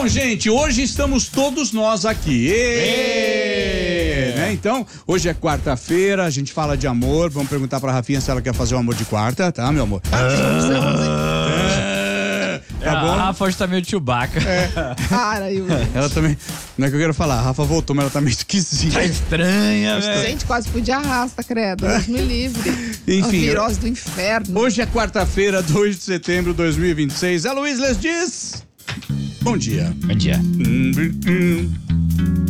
Bom, gente, hoje estamos todos nós aqui. Né? Então, hoje é quarta-feira, a gente fala de amor. Vamos perguntar pra Rafinha se ela quer fazer o amor de quarta, tá, meu amor? Tá bom? A Rafa hoje tá meio Chewbacca. Para, Yuri. Ela também. Não é que eu quero falar, a Rafa voltou, mas ela tá meio esquisita. Tá estranha, velho. Gente, quase podia arrasta, credo. Deus me livre. Enfim. A virose do inferno. Hoje é quarta-feira, 2 de setembro de 2026. A Luiz Les diz. Bom dia. Bom dia.